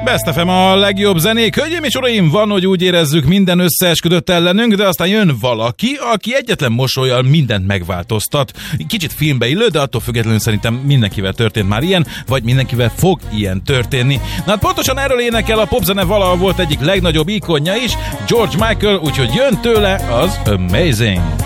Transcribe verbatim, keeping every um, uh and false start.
Best ef em a legjobb zenék. Hölgyeim és uraim, van, hogy úgy érezzük, minden összeesküdött ellenünk, de aztán jön valaki, aki egyetlen mosollyal mindent megváltoztat. Kicsit filmbe illő, de attól függetlenül szerintem mindenkivel történt már ilyen, vagy mindenkivel fog ilyen történni. Na hát pontosan erről énekel a popzene valaha volt egyik legnagyobb ikonja is, George Michael, úgyhogy jön tőle az Amazing.